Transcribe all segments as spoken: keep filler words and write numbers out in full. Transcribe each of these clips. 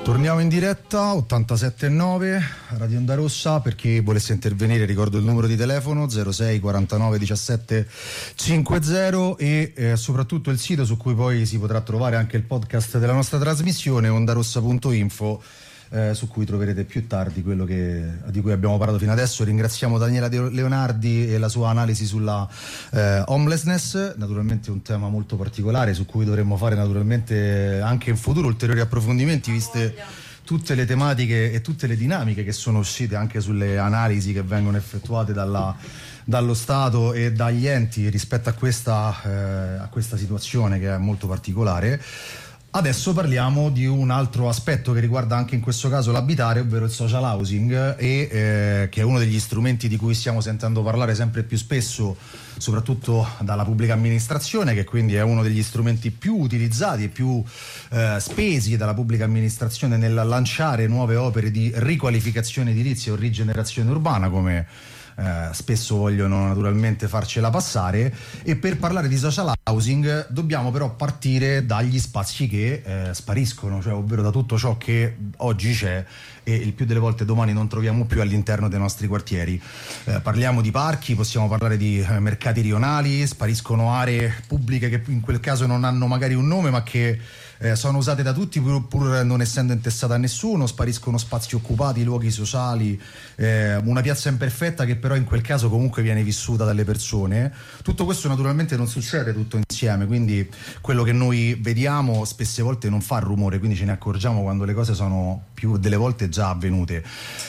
Torniamo in diretta, ottantasette e nove, Radio Onda Rossa. Per chi volesse intervenire ricordo il numero di telefono zero sei quarantanove diciassette cinquanta e eh, soprattutto il sito su cui poi si potrà trovare anche il podcast della nostra trasmissione, ondarossa punto info, eh, su cui troverete più tardi quello che, di cui abbiamo parlato fino adesso. Ringraziamo Daniela Leonardi e la sua analisi sulla eh, homelessness, naturalmente un tema molto particolare su cui dovremmo fare naturalmente anche in futuro ulteriori approfondimenti, viste tutte le tematiche e tutte le dinamiche che sono uscite anche sulle analisi che vengono effettuate dalla, dallo Stato e dagli enti rispetto a questa, eh, a questa situazione che è molto particolare. Adesso parliamo di un altro aspetto che riguarda anche in questo caso l'abitare, ovvero il social housing, e eh, che è uno degli strumenti di cui stiamo sentendo parlare sempre più spesso, soprattutto dalla pubblica amministrazione, che quindi è uno degli strumenti più utilizzati e più eh, spesi dalla pubblica amministrazione nel lanciare nuove opere di riqualificazione edilizia o rigenerazione urbana, come Eh, spesso vogliono naturalmente farcela passare. E per parlare di social housing dobbiamo però partire dagli spazi che eh, spariscono, cioè ovvero da tutto ciò che oggi c'è e il più delle volte domani non troviamo più all'interno dei nostri quartieri. Eh, parliamo di parchi, possiamo parlare di eh, mercati rionali, spariscono aree pubbliche che in quel caso non hanno magari un nome ma che Eh, sono usate da tutti pur, pur non essendo intestate a nessuno, spariscono spazi occupati, luoghi sociali, eh, una piazza imperfetta che però in quel caso comunque viene vissuta dalle persone. Tutto questo naturalmente non succede tutto insieme, quindi quello che noi vediamo spesse volte non fa rumore, quindi ce ne accorgiamo quando le cose sono più delle volte già avvenute.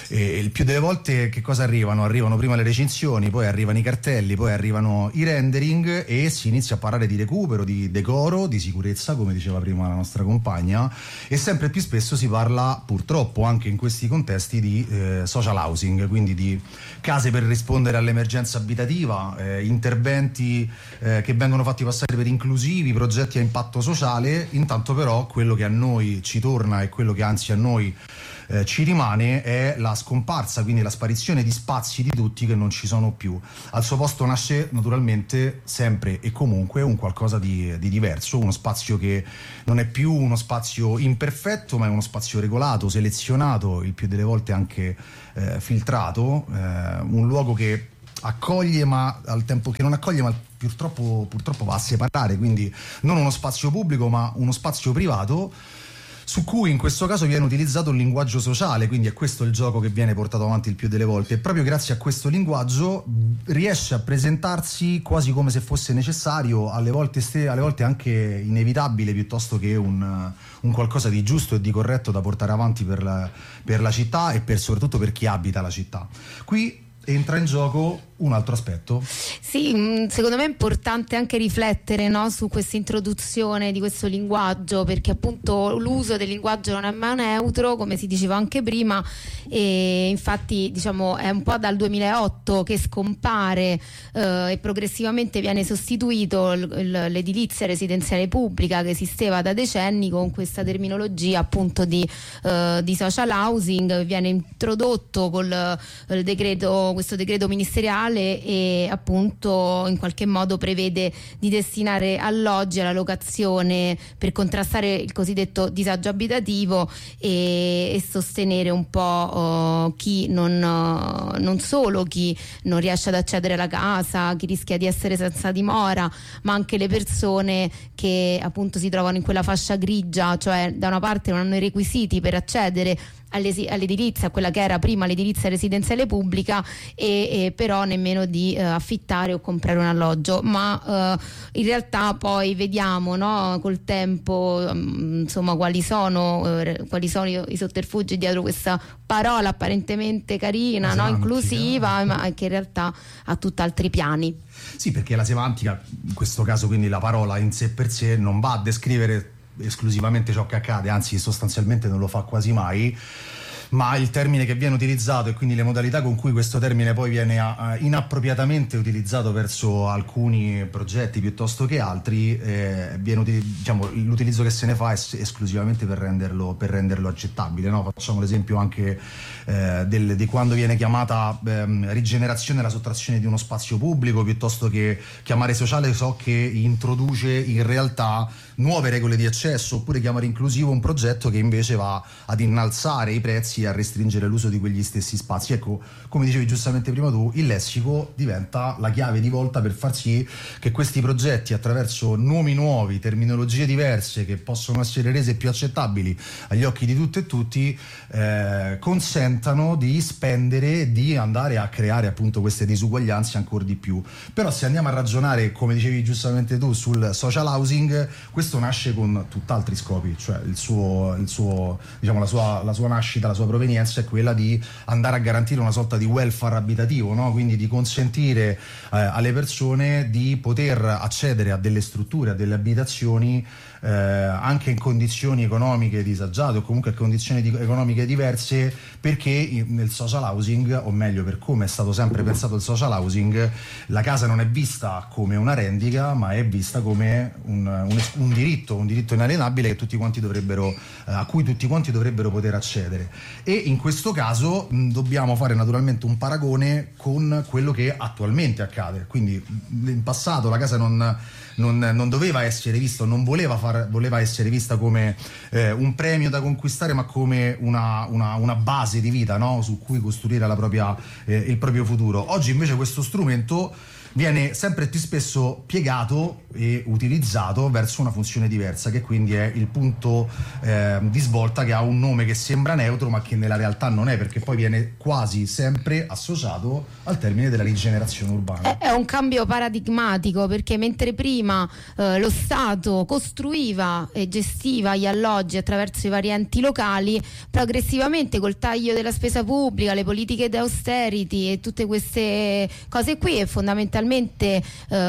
E il più delle volte che cosa arrivano? Arrivano prima le recensioni, poi arrivano i cartelli, poi arrivano i rendering e si inizia a parlare di recupero, di decoro, di sicurezza, come diceva prima la nostra compagna, e sempre più spesso si parla purtroppo anche in questi contesti di eh, social housing, quindi di case per rispondere all'emergenza abitativa, eh, interventi eh, che vengono fatti passare per inclusivi, progetti a impatto sociale. Intanto però quello che a noi ci torna e quello che anzi a noi Eh, ci rimane è la scomparsa, quindi la sparizione di spazi di tutti che non ci sono più. Al suo posto nasce naturalmente sempre e comunque un qualcosa di, di diverso, uno spazio che non è più uno spazio imperfetto ma è uno spazio regolato, selezionato, il più delle volte anche eh, filtrato, eh, un luogo che accoglie ma al tempo che non accoglie ma purtroppo, purtroppo va a separare, quindi non uno spazio pubblico ma uno spazio privato, su cui in questo caso viene utilizzato un linguaggio sociale, quindi è questo il gioco che viene portato avanti il più delle volte, e proprio grazie a questo linguaggio riesce a presentarsi quasi come se fosse necessario, alle volte, ste- alle volte anche inevitabile, piuttosto che un, un qualcosa di giusto e di corretto da portare avanti per la, per la città e per, soprattutto per chi abita la città. Qui entra in gioco un altro aspetto. Sì, secondo me è importante anche riflettere, no, su questa introduzione di questo linguaggio, perché appunto l'uso del linguaggio non è mai neutro, come si diceva anche prima, e infatti diciamo è un po' dal duemilaotto che scompare eh, e progressivamente viene sostituito l- l- l'edilizia residenziale pubblica che esisteva da decenni con questa terminologia appunto di, eh, di social housing. Viene introdotto col il decreto, questo decreto ministeriale, e appunto in qualche modo prevede di destinare alloggi alla locazione per contrastare il cosiddetto disagio abitativo e, e sostenere un po' uh, chi non, uh, non solo chi non riesce ad accedere alla casa, chi rischia di essere senza dimora, ma anche le persone che appunto si trovano in quella fascia grigia, cioè da una parte non hanno i requisiti per accedere all'edilizia, quella che era prima l'edilizia residenziale pubblica, e, e però nemmeno di uh, affittare o comprare un alloggio, ma uh, in realtà poi vediamo, no, col tempo um, insomma quali sono uh, quali sono i, i sotterfugi dietro questa parola apparentemente carina, no, inclusiva, ma che in realtà ha tutt'altri piani. Sì, perché la semantica, in questo caso quindi la parola in sé per sé, non va a descrivere esclusivamente ciò che accade, anzi sostanzialmente non lo fa quasi mai, ma il termine che viene utilizzato e quindi le modalità con cui questo termine poi viene uh, inappropriatamente utilizzato verso alcuni progetti piuttosto che altri, eh, viene util- diciamo, l'utilizzo che se ne fa è es- esclusivamente per renderlo, per renderlo accettabile, no? Facciamo l'esempio anche eh, del, di quando viene chiamata ehm, rigenerazione la sottrazione di uno spazio pubblico, piuttosto che chiamare sociale so che introduce in realtà nuove regole di accesso, oppure chiamare inclusivo un progetto che invece va ad innalzare i prezzi e a restringere l'uso di quegli stessi spazi. Ecco, come dicevi giustamente prima tu, il lessico diventa la chiave di volta per far sì che questi progetti, attraverso nomi nuovi, terminologie diverse che possono essere rese più accettabili agli occhi di tutte e tutti, eh, consentano di spendere e di andare a creare appunto queste disuguaglianze ancora di più. Però se andiamo a ragionare, come dicevi giustamente tu, sul social housing, questo nasce con tutt'altri scopi, cioè il suo, il suo diciamo la sua, la sua nascita, la sua provenienza è quella di andare a garantire una sorta di welfare abitativo, no? Quindi di consentire eh, alle persone di poter accedere a delle strutture, a delle abitazioni eh, anche in condizioni economiche disagiate o comunque condizioni di, economiche diverse, perché nel social housing, o meglio per come è stato sempre pensato il social housing, la casa non è vista come una rendita, ma è vista come un, un, un diritto, un diritto inalienabile che tutti quanti dovrebbero, eh, a cui tutti quanti dovrebbero poter accedere. E in questo caso mh, dobbiamo fare naturalmente un paragone con quello che attualmente accade. Quindi in passato la casa non Non, non doveva essere vista, non voleva, far, voleva essere vista come eh, un premio da conquistare, ma come una, una, una base di vita, no? Su cui costruire la propria, eh, il proprio futuro. Oggi invece questo strumento viene sempre più spesso piegato e utilizzato verso una funzione diversa, che quindi è il punto eh, di svolta, che ha un nome che sembra neutro ma che nella realtà non è, perché poi viene quasi sempre associato al termine della rigenerazione urbana. È un cambio paradigmatico, perché mentre prima eh, lo Stato costruiva e gestiva gli alloggi attraverso i vari enti locali, progressivamente col taglio della spesa pubblica, le politiche di austerity e tutte queste cose qui, è fondamentalmente Eh,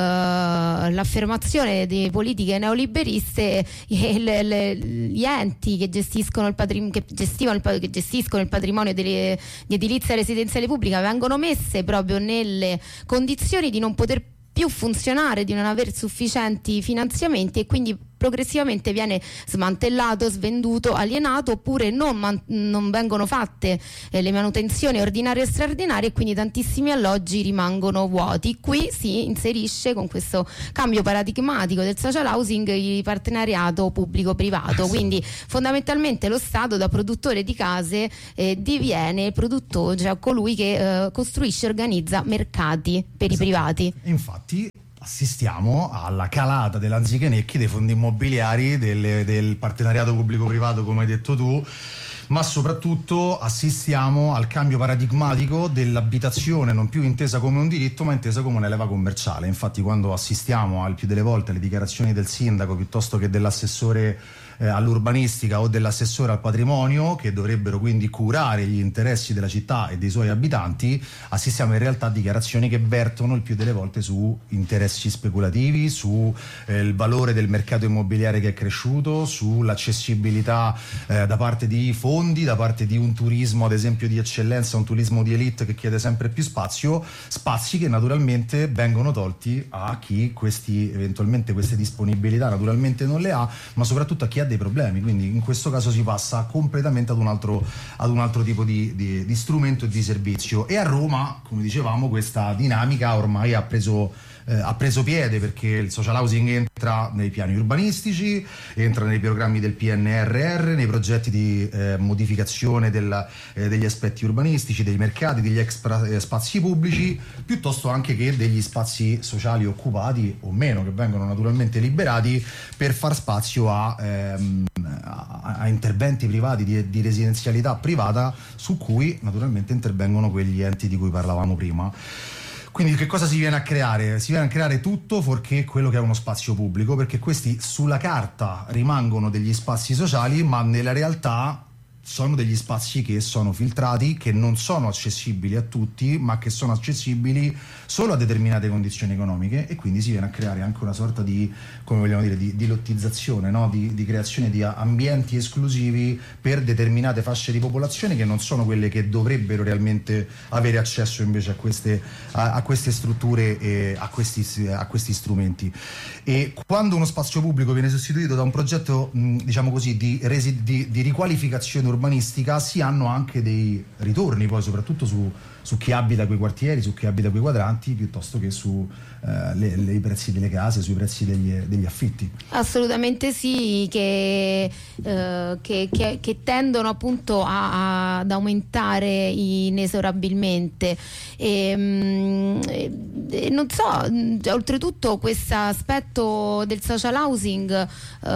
l'affermazione di politiche neoliberiste, e le, le, gli enti che gestiscono il patrimonio, che gestivano il, che gestiscono il patrimonio delle, di edilizia residenziale pubblica, vengono messe proprio nelle condizioni di non poter più funzionare, di non avere sufficienti finanziamenti, e quindi progressivamente viene smantellato, svenduto, alienato, oppure non, man- non vengono fatte eh, le manutenzioni ordinarie e straordinarie, e quindi tantissimi alloggi rimangono vuoti. Qui si inserisce, con questo cambio paradigmatico del social housing, il partenariato pubblico-privato, quindi fondamentalmente lo Stato, da produttore di case, eh, diviene il produttore, cioè colui che eh, costruisce e organizza mercati per esatto. i privati. Infatti assistiamo alla calata dell'anzichenecchi dei fondi immobiliari, del, del partenariato pubblico-privato, come hai detto tu, ma soprattutto assistiamo al cambio paradigmatico dell'abitazione, non più intesa come un diritto ma intesa come una leva commerciale. Infatti quando assistiamo al più delle volte alle dichiarazioni del sindaco piuttosto che dell'assessore eh, all'urbanistica o dell'assessore al patrimonio, che dovrebbero quindi curare gli interessi della città e dei suoi abitanti, assistiamo in realtà a dichiarazioni che vertono il più delle volte su interessi speculativi, su eh, il valore del mercato immobiliare che è cresciuto, sull'accessibilità eh, da parte di fondi, da parte di un turismo ad esempio di eccellenza, un turismo di elite che chiede sempre più spazio, spazi che naturalmente vengono tolti a chi questi eventualmente queste disponibilità naturalmente non le ha, ma soprattutto a chi ha dei problemi. Quindi in questo caso si passa completamente ad un altro, ad un altro tipo di, di, di strumento e di servizio. E a Roma, come dicevamo, questa dinamica ormai ha preso Eh, ha preso piede, perché il social housing entra nei piani urbanistici, entra nei programmi del P N R R, nei progetti di eh, modificazione del, eh, degli aspetti urbanistici, dei mercati, degli extra eh, spazi pubblici, piuttosto anche che degli spazi sociali occupati o meno, che vengono naturalmente liberati per far spazio a, ehm, a, a interventi privati di, di residenzialità privata, su cui naturalmente intervengono quegli enti di cui parlavamo prima. Quindi che cosa si viene a creare? Si viene a creare tutto fuorché quello che è uno spazio pubblico, perché questi sulla carta rimangono degli spazi sociali, ma nella realtà sono degli spazi che sono filtrati, che non sono accessibili a tutti, ma che sono accessibili solo a determinate condizioni economiche, e quindi si viene a creare anche una sorta di, come vogliamo dire, di, di lottizzazione, no? di, di creazione di ambienti esclusivi per determinate fasce di popolazione che non sono quelle che dovrebbero realmente avere accesso invece a queste, a, a queste strutture e a questi, a questi strumenti. E quando uno spazio pubblico viene sostituito da un progetto mh, diciamo così di, resi, di, di riqualificazione urbanistica, si hanno anche dei ritorni poi soprattutto su, su chi abita quei quartieri, su chi abita quei quadranti, piuttosto che su eh, le, le, i prezzi delle case, sui prezzi degli, degli affitti. Assolutamente sì, che, eh, che, che, che tendono appunto a, ad aumentare inesorabilmente. E, mh, e non so, oltretutto questo aspetto del social housing eh,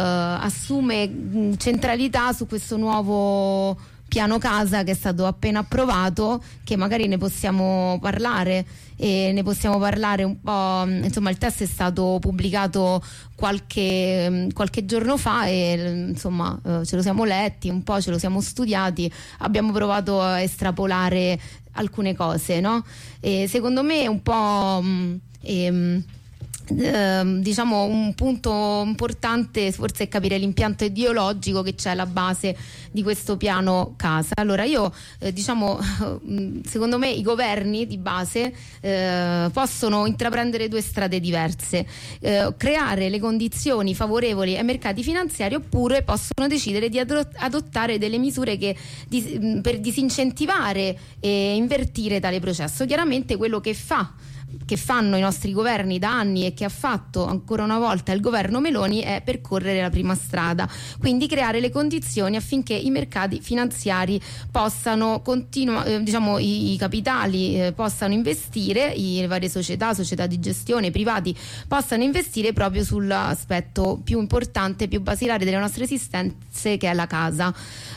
assume centralità su questo nuovo piano casa che è stato appena approvato, che magari ne possiamo parlare e ne possiamo parlare un po'. Insomma, il testo è stato pubblicato qualche, qualche giorno fa e insomma ce lo siamo letti un po', ce lo siamo studiati, abbiamo provato a estrapolare alcune cose, no? E secondo me è un po' ehm, Eh, diciamo un punto importante forse è capire l'impianto ideologico che c'è alla base di questo piano casa. Allora io eh, diciamo secondo me i governi di base eh, possono intraprendere due strade diverse: eh, creare le condizioni favorevoli ai mercati finanziari, oppure possono decidere di adottare delle misure che dis- per disincentivare e invertire tale processo. Chiaramente quello che fa che fanno i nostri governi da anni e che ha fatto ancora una volta il governo Meloni è percorrere la prima strada, quindi creare le condizioni affinché i mercati finanziari possano continuare, eh, diciamo i, i capitali eh, possano investire, i, le varie società, società di gestione, privati possano investire proprio sull'aspetto più importante, più basilare delle nostre esistenze, che è la casa.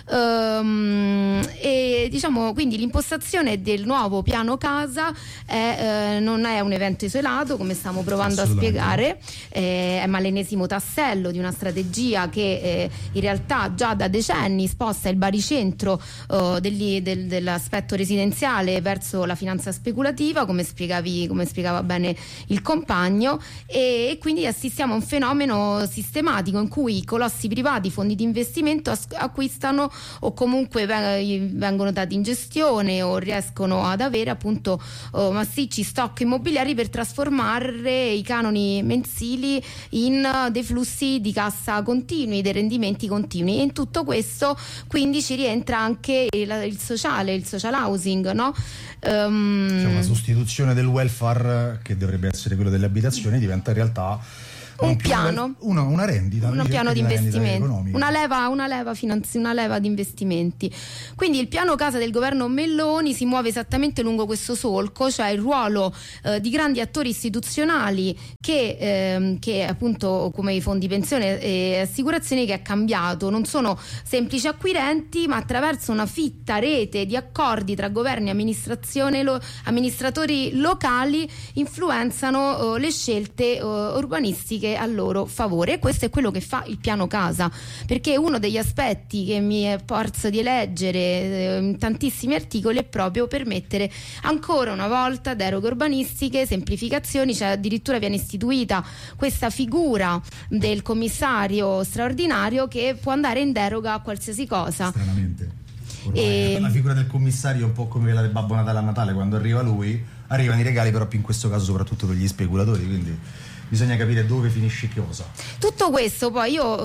Um, e diciamo quindi l'impostazione del nuovo piano casa è, eh, non è un evento isolato, come stiamo provando a spiegare, eh, ma l'ennesimo tassello di una strategia che eh, in realtà già da decenni sposta il baricentro eh, degli, del, dell'aspetto residenziale verso la finanza speculativa, come spiegavi, come spiegava bene il compagno, e, e quindi assistiamo a un fenomeno sistematico in cui i colossi privati, fondi di investimento acquistano o comunque vengono dati in gestione o riescono ad avere appunto oh, massicci stock immobiliari per trasformare i canoni mensili in dei flussi di cassa continui, dei rendimenti continui, e in tutto questo quindi ci rientra anche il, il sociale, il social housing, no? Um... Cioè una sostituzione del welfare, che dovrebbe essere quello delle abitazioni, diventa in realtà un piano, una, una rendita, un piano di investimenti, una leva, una leva finanzi, una leva di investimenti. Quindi il piano casa del governo Meloni si muove esattamente lungo questo solco, cioè il ruolo eh, di grandi attori istituzionali che, ehm, che appunto come i fondi pensione e assicurazioni, che è cambiato. Non sono semplici acquirenti, ma attraverso una fitta rete di accordi tra governi e amministrazione lo, amministratori locali influenzano eh, le scelte eh, urbanistiche a loro favore. E questo è quello che fa il piano casa, perché uno degli aspetti che mi è parso di leggere eh, in tantissimi articoli è proprio permettere ancora una volta deroghe urbanistiche, semplificazioni, cioè addirittura viene istituita questa figura del commissario straordinario che può andare in deroga a qualsiasi cosa. Stranamente. E... la figura del commissario è un po' come quella del Babbo Natale a Natale: quando arriva lui arrivano i regali, però in questo caso soprattutto per gli speculatori, quindi bisogna capire dove finisce cosa. Tutto questo poi io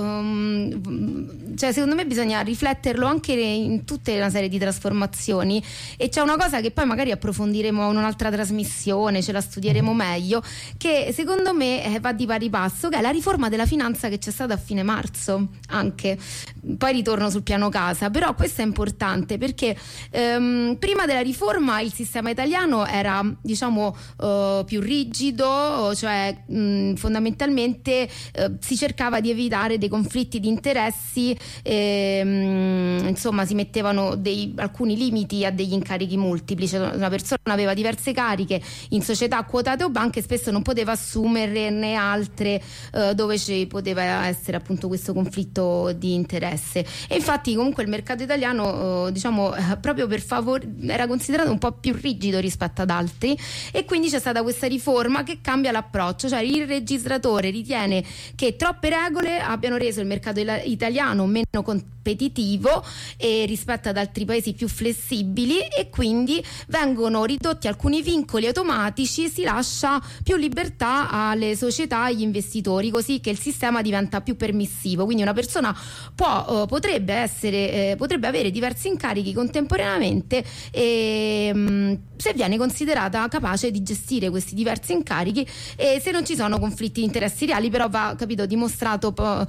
um, cioè secondo me bisogna rifletterlo anche in tutta una serie di trasformazioni, e c'è una cosa che poi magari approfondiremo in un'altra trasmissione, ce la studieremo mm. meglio, che secondo me eh, va di pari passo, che è la riforma della finanza che c'è stata a fine marzo. Anche poi ritorno sul piano casa, però questo è importante perché um, prima della riforma il sistema italiano era diciamo uh, più rigido, cioè mh, mh, fondamentalmente eh, si cercava di evitare dei conflitti di interessi, e, mh, insomma si mettevano dei, alcuni limiti a degli incarichi multipli, cioè una persona aveva diverse cariche in società quotate o banche, spesso non poteva assumerne altre eh, dove ci poteva essere appunto questo conflitto di interesse. E infatti comunque il mercato italiano eh, diciamo eh, proprio per favore era considerato un po' più rigido rispetto ad altri, e quindi c'è stata questa riforma che cambia l'approccio, cioè il registratore ritiene che troppe regole abbiano reso il mercato italiano meno competitivo e rispetto ad altri paesi più flessibili, e quindi vengono ridotti alcuni vincoli automatici, si lascia più libertà alle società e agli investitori, così che il sistema diventa più permissivo. Quindi una persona può, eh, potrebbe essere eh, potrebbe avere diversi incarichi contemporaneamente, e mh, se viene considerata capace di gestire questi diversi incarichi, e se non ci sono conflitti di interessi reali, però va, capito, dimostrato uh,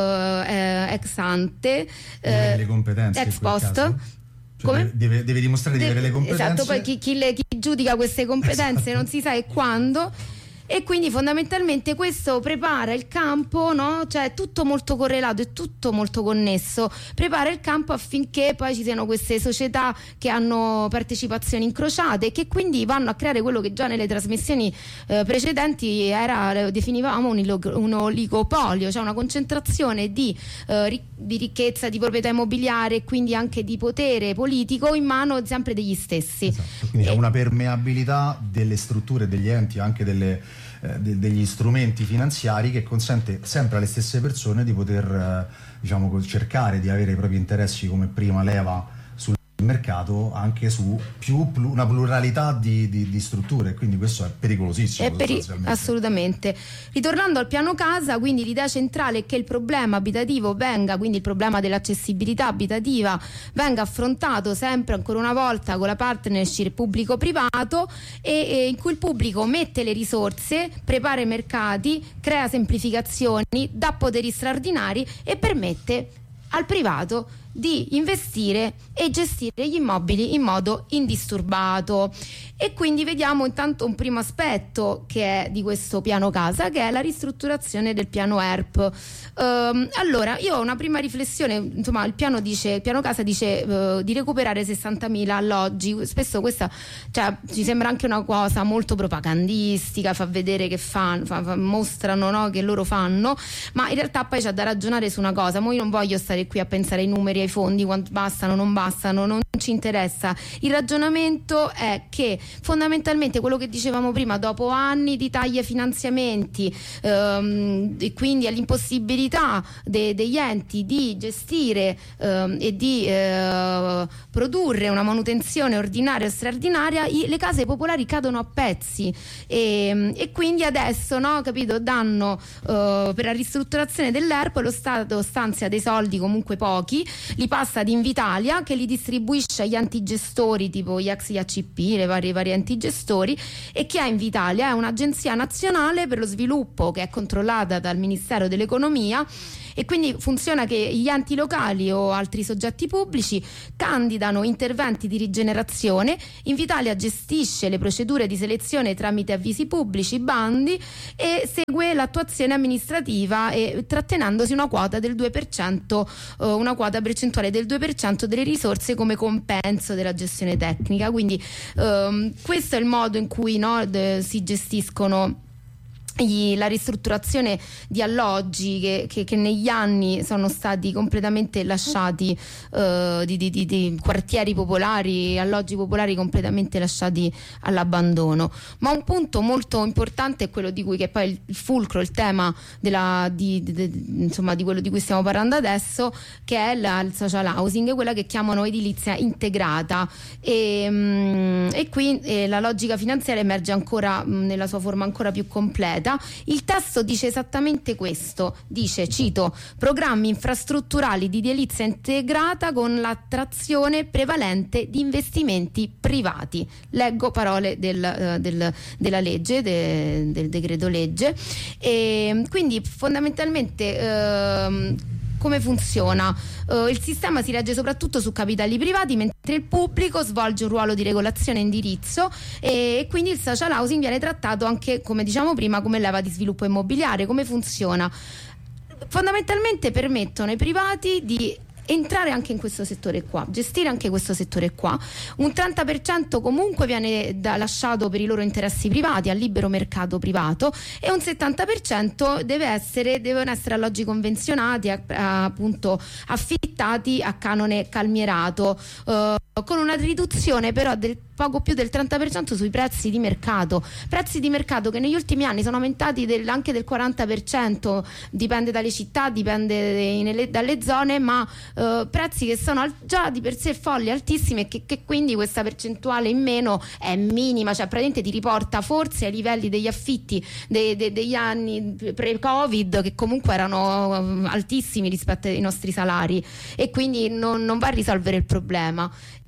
eh, ex ante, eh, le competenze ex post. Cioè Come? Deve, deve dimostrare di deve, avere le competenze. Esatto, poi chi, chi, le, chi giudica queste competenze esatto. non si sa e quando. E quindi fondamentalmente questo prepara il campo, no? Cioè è tutto molto correlato, è tutto molto connesso, prepara il campo affinché poi ci siano queste società che hanno partecipazioni incrociate e che quindi vanno a creare quello che già nelle trasmissioni eh, precedenti era, definivamo un, un oligopolio, cioè una concentrazione di, eh, di ricchezza, di proprietà immobiliare e quindi anche di potere politico in mano sempre degli stessi. Esatto. Quindi c'è una permeabilità delle strutture, degli enti, anche delle De, degli strumenti finanziari, che consente sempre alle stesse persone di poter eh, diciamo cercare di avere i propri interessi come prima leva sul mercato, anche su più una pluralità di, di, di strutture, quindi questo è pericolosissimo. È peri- assolutamente. Ritornando al piano casa, quindi l'idea centrale è che il problema abitativo venga, quindi il problema dell'accessibilità abitativa venga affrontato sempre ancora una volta con la partnership pubblico-privato, e, e in cui il pubblico mette le risorse, prepara i mercati, crea semplificazioni, dà poteri straordinari e permette al privato di investire e gestire gli immobili in modo indisturbato. E quindi vediamo intanto un primo aspetto che è di questo piano casa, che è la ristrutturazione del piano E R P. Um, allora io ho una prima riflessione, insomma il piano dice, il piano casa dice uh, di recuperare sessantamila alloggi. Spesso questa, cioè, ci sembra anche una cosa molto propagandistica, fa vedere che fanno, fa, fa, mostrano, no, che loro fanno, ma in realtà poi c'è da ragionare su una cosa. Mo io non voglio stare qui a pensare ai numeri, ai fondi, quanto bastano, non bastano, non ci interessa. Il ragionamento è che fondamentalmente quello che dicevamo prima, dopo anni di tagli ai finanziamenti ehm, e quindi all'impossibilità de- degli enti di gestire ehm, e di eh, produrre una manutenzione ordinaria o straordinaria, i- le case popolari cadono a pezzi, e, e quindi adesso, no, capito, danno eh, per la ristrutturazione dell'E R P lo Stato stanzia dei soldi, comunque pochi, li passa ad Invitalia che li distribuisce agli antigestori tipo gli ex I A C P, le varie varianti gestori, e che ha Invitalia è un'agenzia nazionale per lo sviluppo che è controllata dal Ministero dell'Economia, e quindi funziona che gli enti locali o altri soggetti pubblici candidano interventi di rigenerazione, Invitalia gestisce le procedure di selezione tramite avvisi pubblici, bandi, e segue l'attuazione amministrativa e trattenendosi una quota del due per cento, una quota percentuale del due per cento delle risorse come compenso della gestione tecnica. Quindi ehm, questo è il modo in cui, no, de, si gestiscono Gli, la ristrutturazione di alloggi che, che, che negli anni sono stati completamente lasciati, uh, di, di, di, di quartieri popolari, alloggi popolari completamente lasciati all'abbandono. Ma un punto molto importante è quello di cui, che poi il, il fulcro, il tema della, di, di, di, insomma, di quello di cui stiamo parlando adesso, che è la, il social housing, quella che chiamano edilizia integrata, e, um, e qui eh, la logica finanziaria emerge ancora mh, nella sua forma ancora più completa. Il testo dice esattamente questo, dice, cito: programmi infrastrutturali di edilizia integrata con l'attrazione prevalente di investimenti privati. Leggo parole del, uh, del, della legge, de, del decreto legge, e quindi fondamentalmente uh, come funziona? Uh, il sistema si regge soprattutto su capitali privati, mentre il pubblico svolge un ruolo di regolazione e indirizzo, e, e quindi il social housing viene trattato anche, come diciamo prima, come leva di sviluppo immobiliare. Come funziona? Fondamentalmente permettono ai privati di entrare anche in questo settore qua, gestire anche questo settore qua. Un trenta per cento comunque viene da, lasciato per i loro interessi privati, al libero mercato privato, e un settanta per cento deve essere, devono essere alloggi convenzionati, a, a, appunto affittati a canone calmierato, eh, con una riduzione però del poco più del trenta per cento sui prezzi di mercato, prezzi di mercato che negli ultimi anni sono aumentati del, anche del quaranta per cento, dipende dalle città, dipende nelle, dalle zone, ma eh, prezzi che sono al, già di per sé folli, altissimi, e che, che quindi questa percentuale in meno è minima, cioè praticamente ti riporta forse ai livelli degli affitti de, de, degli anni pre-Covid, che comunque erano um, altissimi rispetto ai nostri salari, e quindi non, non va a risolvere il problema.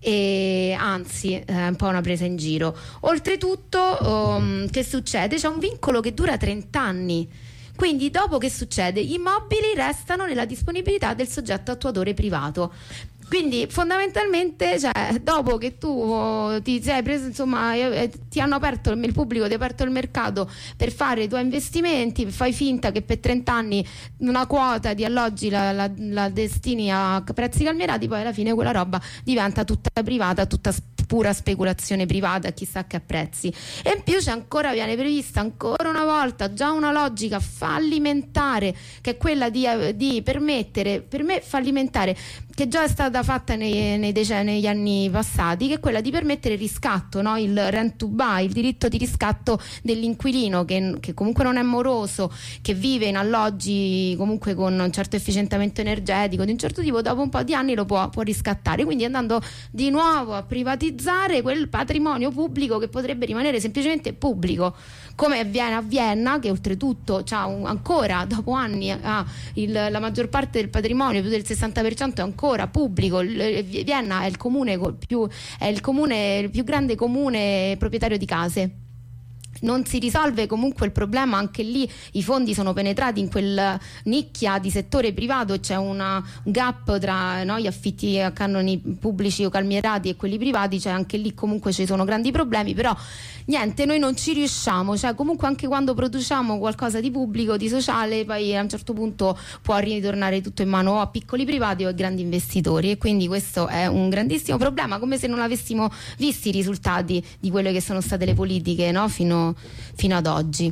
E anzi è un po' una presa in giro. Oltretutto um, che succede? C'è un vincolo che dura trenta anni, quindi dopo che succede? Gli immobili restano nella disponibilità del soggetto attuatore privato. Quindi fondamentalmente, cioè, dopo che tu oh, ti sei preso, insomma, eh, ti hanno aperto il, il pubblico, ti ha aperto il mercato per fare i tuoi investimenti, fai finta che per trenta anni una quota di alloggi la, la, la destini a prezzi calmierati, poi alla fine quella roba diventa tutta privata, tutta pura speculazione privata, chissà che a prezzi. E in più c'è ancora, viene prevista ancora una volta già una logica fallimentare, che è quella di, di permettere, per me fallimentare, che già è stata fatta nei, nei decenni, negli anni passati, che è quella di permettere il riscatto, no? Il rent to buy, il diritto di riscatto dell'inquilino che, che comunque non è moroso, che vive in alloggi comunque con un certo efficientamento energetico di un certo tipo, dopo un po' di anni lo può, può riscattare, quindi andando di nuovo a privatizzare quel patrimonio pubblico che potrebbe rimanere semplicemente pubblico, come avviene a Vienna, che oltretutto c'ha un, ancora dopo anni ha il, la maggior parte del patrimonio, più del sessanta per cento è ancora pubblico. Il, Vienna è il comune più, è il comune il più grande comune proprietario di case. Non si risolve comunque il problema, anche lì i fondi sono penetrati in quel nicchia di settore privato, c'è una, un gap tra, no, gli affitti a canoni pubblici o calmierati e quelli privati, cioè anche lì comunque ci sono grandi problemi, però niente, noi non ci riusciamo, cioè comunque anche quando produciamo qualcosa di pubblico, di sociale, poi a un certo punto può ritornare tutto in mano o a piccoli privati o a grandi investitori, e quindi questo è un grandissimo problema, come se non avessimo visti i risultati di quelle che sono state le politiche, no, fino fino ad oggi.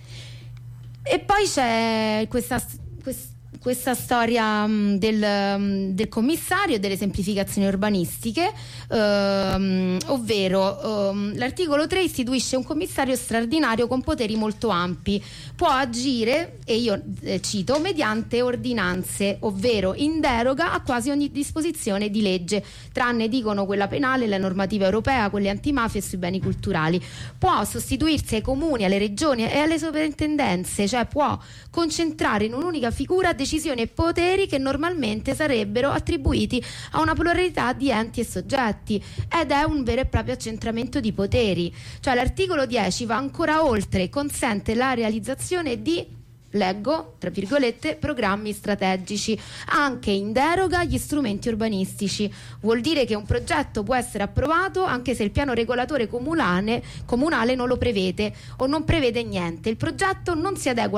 E poi c'è questa, questa questa storia um, del, um, del commissario e delle semplificazioni urbanistiche, um, ovvero um, l'articolo tre istituisce un commissario straordinario con poteri molto ampi, può agire, e io eh, cito, mediante ordinanze, ovvero in deroga a quasi ogni disposizione di legge, tranne, dicono, quella penale, la normativa europea, quelle antimafia e sui beni culturali. Può sostituirsi ai comuni, alle regioni e alle sovrintendenze, cioè può concentrare in un'unica figura decisioni e poteri che normalmente sarebbero attribuiti a una pluralità di enti e soggetti, ed è un vero e proprio accentramento di poteri. Cioè l'articolo dieci va ancora oltre, consente la realizzazione di, leggo, tra virgolette, programmi strategici, anche in deroga agli strumenti urbanistici. Vuol dire che un progetto può essere approvato anche se il piano regolatore comunale, comunale non lo prevede o non prevede niente. Il progetto non si adegua